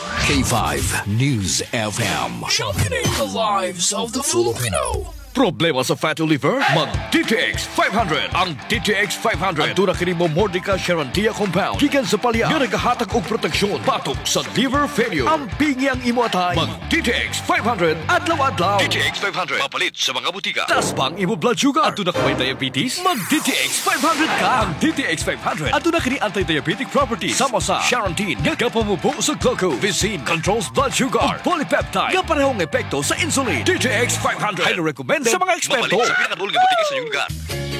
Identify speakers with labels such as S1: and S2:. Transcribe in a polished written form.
S1: K5 News FM. Championing the lives of the Filipino.
S2: Problema sa fatty liver? Mag-DTX 500. Ang DTX 500 ang tuna kini mo Mordica Charantia compound gikan sa palya nga nagahatag og proteksyon batok sa liver failure. Ang pingi ang imo atay. Mag-DTX 500 adlaw-adlaw. DTX 500 mapalit sa mga butika. Taas pa ang imo blood sugar. At tuna ka may diabetes? Mag-DTX 500 ka. Ang DTX 500 at tuna kini anti-diabetic properties sama sa Charantin nga kapamubo sa glucose, Vizin controls blood sugar, polypeptide nga parehong epekto sa insulin. DTX 500 highly recommended sa mga eksperto.
S3: Mapalit sa pinakadulong butika sa inyong lugar.